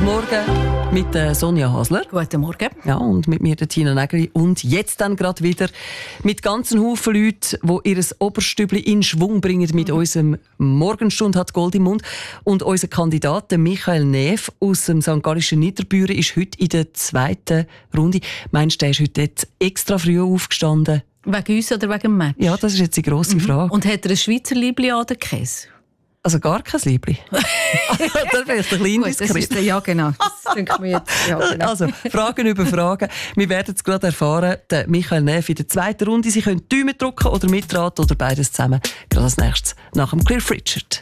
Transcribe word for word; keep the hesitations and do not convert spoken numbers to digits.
Guten Morgen mit äh, Sonja Hasler. Guten Morgen. Ja, und mit mir, der Tina Nägeli. Und jetzt dann gerade wieder mit ganzen Haufen Leuten, die ihr Oberstübli in Schwung bringen mit mhm. unserem Morgenstund hat Gold im Mund. Und unser Kandidat, der Michael Neff aus dem Sankt Gallischen Niederbüren, ist heute in der zweiten Runde. Meinst du, der ist heute jetzt extra früh aufgestanden? Wegen uns oder wegen dem Match? Ja, das ist jetzt die grosse mhm. Frage. Und hat er ein Schweizer Liebli an den Käse? Also gar kein Liebli. Da wäre es ein bisschen indiskret. Ja, genau. Das denke mir jetzt. Ja, genau. Also, Fragen über Fragen. Wir werden es gerade erfahren. Der Michael Neff in der zweiten Runde. Sie können Daumen drücken oder mitraten oder beides zusammen. Gerade als nächstes nach dem Cliff Richard.